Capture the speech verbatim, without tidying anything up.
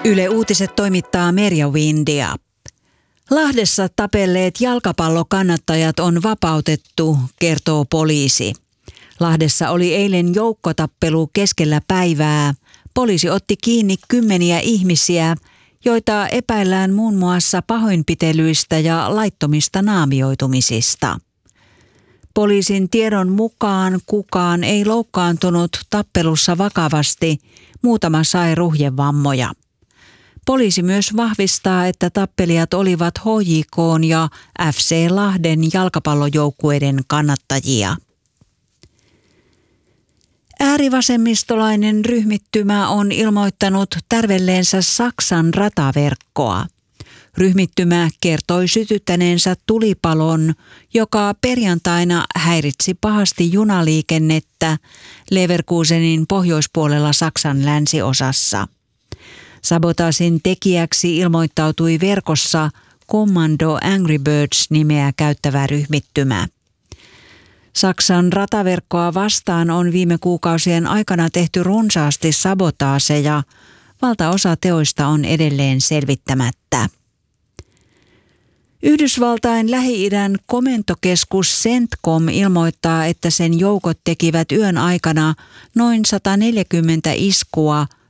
Yle Uutiset toimittaa Merja Windia. Lahdessa tapelleet jalkapallokannattajat on vapautettu, kertoo poliisi. Lahdessa oli eilen joukkotappelu keskellä päivää. Poliisi otti kiinni kymmeniä ihmisiä, joita epäillään muun muassa pahoinpitelyistä ja laittomista naamioitumisista. Poliisin tiedon mukaan kukaan ei loukkaantunut tappelussa vakavasti, muutama sai ruhjevammoja. Poliisi myös vahvistaa, että tappelijat olivat H J K:n ja F C Lahden jalkapallojoukkueiden kannattajia. Äärivasemmistolainen ryhmittymä on ilmoittanut tärvelleensä Saksan rataverkkoa. Ryhmittymä kertoi sytyttäneensä tulipalon, joka perjantaina häiritsi pahasti junaliikennettä Leverkusenin pohjoispuolella Saksan länsiosassa. Sabotaasin tekijäksi ilmoittautui verkossa Commando Angry Birds-nimeä käyttävä ryhmittymä. Saksan rataverkkoa vastaan on viime kuukausien aikana tehty runsaasti sabotaaseja. Valtaosa teoista on edelleen selvittämättä. Yhdysvaltain Lähi-idän komentokeskus CENTCOM ilmoittaa, että sen joukot tekivät yön aikana noin sata neljäkymmentä iskua